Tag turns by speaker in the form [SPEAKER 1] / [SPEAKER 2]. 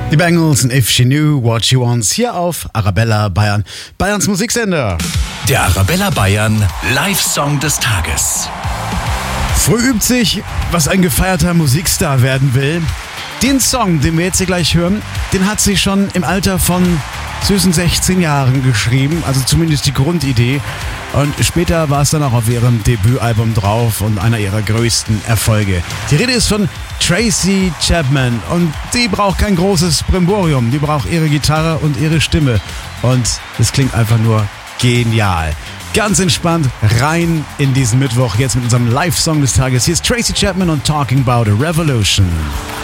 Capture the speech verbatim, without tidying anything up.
[SPEAKER 1] Die Bangles und If She Knew What She Wants hier auf Arabella Bayern, Bayerns Musiksender.
[SPEAKER 2] Der Arabella Bayern Live-Song des Tages.
[SPEAKER 1] Früh übt sich, was ein gefeierter Musikstar werden will. Den Song, den wir jetzt hier gleich hören, den hat sie schon im Alter von süßen sechzehn Jahren geschrieben, also zumindest die Grundidee. Und später war es dann auch auf ihrem Debütalbum drauf und einer ihrer größten Erfolge. Die Rede ist von Tracy Chapman und die braucht kein großes Brimborium, die braucht ihre Gitarre und ihre Stimme und es klingt einfach nur genial. Ganz entspannt rein in diesen Mittwoch, jetzt mit unserem Live-Song des Tages. Hier ist Tracy Chapman und Talking About a Revolution.